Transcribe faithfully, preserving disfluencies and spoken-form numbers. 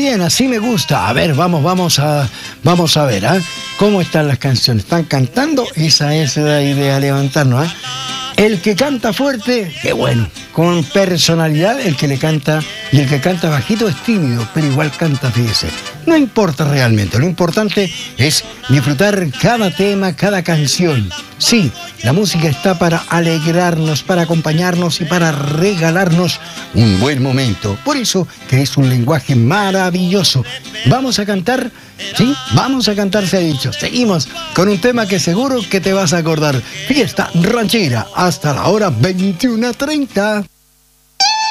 bien, así me gusta. A ver, vamos, vamos a, vamos a ver, ¿eh? ¿Cómo están las canciones? ¿Están cantando? Esa es la idea, levantarnos, ¿eh? El que canta fuerte, qué bueno, con personalidad. El que le canta, y el que canta bajito es tímido, pero igual canta, fíjese. No importa realmente, lo importante es disfrutar cada tema, cada canción. Sí, la música está para alegrarnos, para acompañarnos y para regalarnos un buen momento. Por eso que es un lenguaje maravilloso. Vamos a cantar, sí, vamos a cantar, se ha dicho. Seguimos con un tema que seguro que te vas a acordar. Fiesta ranchera hasta la hora veintiuna treinta.